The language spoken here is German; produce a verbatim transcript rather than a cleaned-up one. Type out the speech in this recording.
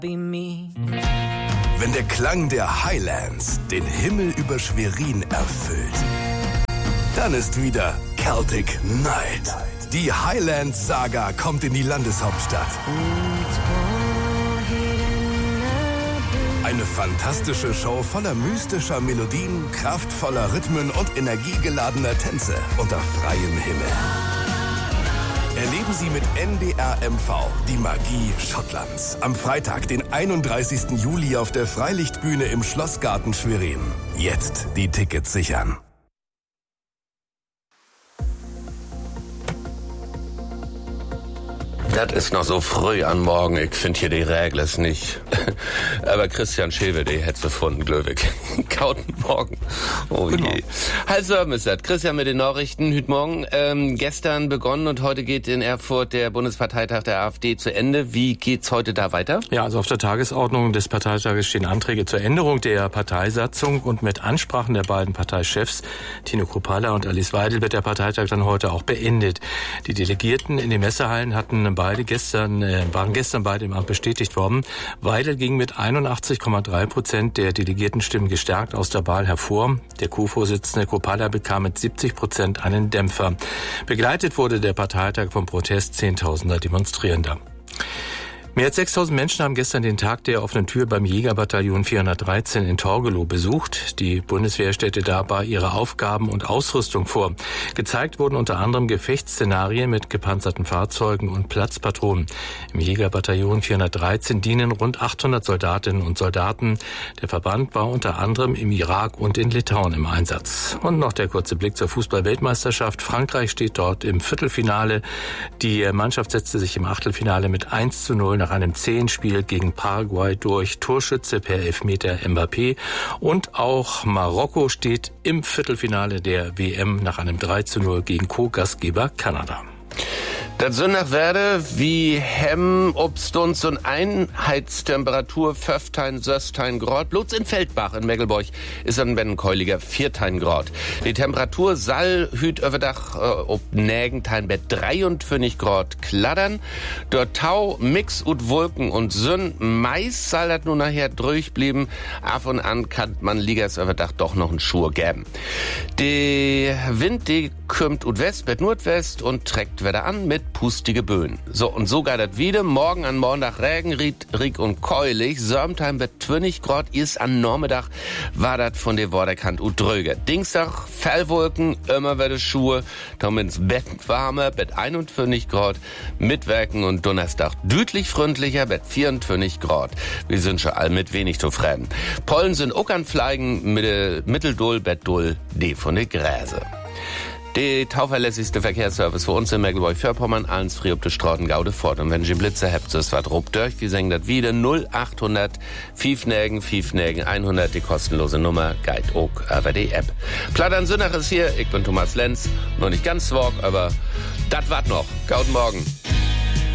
Wenn der Klang der Highlands den Himmel über Schwerin erfüllt, dann ist wieder Celtic Night. Die Highlands-Saga kommt in die Landeshauptstadt. Eine fantastische Show voller mystischer Melodien, kraftvoller Rhythmen und energiegeladener Tänze unter freiem Himmel. Erleben Sie mit N D R M V die Magie Schottlands. Am Freitag, den einunddreißigsten Juli auf der Freilichtbühne im Schlossgarten Schwerin. Jetzt die Tickets sichern. Das ist noch so früh an Morgen. Ich finde hier die Regeln nicht. Aber Christian Schewe, die hätte gefunden, Glöwig. Kauten Morgen. Oh je. Genau. Halb sieben ist das. Christian mit den Nachrichten. Heute Morgen. Ähm, gestern begonnen und heute geht in Erfurt der Bundesparteitag der AfD zu Ende. Wie geht's heute da weiter? Ja, also auf der Tagesordnung des Parteitages stehen Anträge zur Änderung der Parteisatzung und mit Ansprachen der beiden Parteichefs, Tino Kruppalla und Alice Weidel, wird der Parteitag dann heute auch beendet. Die Delegierten in den Messehallen hatten beide gestern, äh, waren gestern beide im Amt bestätigt worden. Weidel ging mit einundachtzig Komma drei Prozent der Delegiertenstimmen gestärkt aus der Wahl hervor. Der Co-Vorsitzende Kruppalla bekam mit siebzig Prozent einen Dämpfer. Begleitet wurde der Parteitag vom Protest Zehntausender Demonstrierender. Mehr als sechstausend Menschen haben gestern den Tag der offenen Tür beim Jägerbataillon vierhundertdreizehn in Torgelow besucht. Die Bundeswehr stellte dabei ihre Aufgaben und Ausrüstung vor. Gezeigt wurden unter anderem Gefechtsszenarien mit gepanzerten Fahrzeugen und Platzpatronen. Im Jägerbataillon vierhundertdreizehn dienen rund achthundert Soldatinnen und Soldaten. Der Verband war unter anderem im Irak und in Litauen im Einsatz. Und noch der kurze Blick zur Fußball-Weltmeisterschaft. Frankreich steht dort im Viertelfinale. Die Mannschaft setzte sich im Achtelfinale mit eins zu null nach einem zähen Spiel gegen Paraguay durch. Torschütze per Elfmeter Mbappé. Und auch Marokko steht im Viertelfinale der W M nach einem drei zu null gegen Co-Gastgeber Kanada. Das soll nach Werde wie Hemm, Obstunz und Einheitstemperatur fünftein, sechstein Grad. Bloß in Feldbach in Meggelborg ist ein Bennenkeuliger viertein Grad. Die Temperatur soll hüt überdach äh, ob Nägentein bei dreiundfünfzig Grad kladdern. Dort Tau, Mix und Wolken und Sünn. Meist soll das nun nachher durchblieben. Ab und an kann man Ligas überdach doch noch einen Schur geben. Der Wind, die kommt ut West, bet Nordwest und trägt wieder an mit pustige Böen. So, und so geht das wieder. Morgen an Montag Regen, Ried, Rieg und keulig. Sörmtime wird zwanzig Grad. Ist an Nachmittag war das von der Worderkant ut dröger. Dienstag Fellwolken, immer wieder Schuhe. Dann ins Bett warmer, Bett einundfünfzig Grad. Mittwerken und Donnerstag düdlich freundlicher, Bett vierundzwanzig Grad. Wir sind schon all mit wenig zufrieden. Pollen sind auch an Fleigen, mit der Mitteldull, Bett dull, die von der Gräse. Der tauverlässigste Verkehrsservice für uns in Mecklenburg-Vorpommern, alles frei ob de Straßen Gaude fort. Und wenn ihr Blitze habt, so ist was rup durch, wir sagen das wieder, null achthundert, Fiefnägen, Fiefnägen, hundert, die kostenlose Nummer, Guide auch über die App. Plattern Sünnach ist hier, ich bin Thomas Lenz, noch nicht ganz swag, aber das war's noch. Guten Morgen.